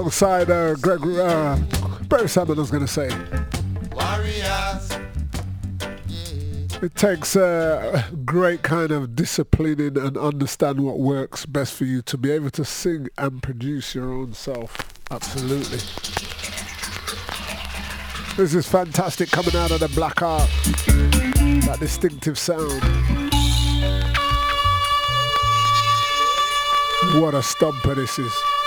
alongside Barry Salmon, I was going to say. Warriors. It takes a great kind of disciplining and understand what works best for you to be able to sing and produce your own self. Absolutely. This is fantastic coming out of the Black Art. That distinctive sound. What a stomper this is.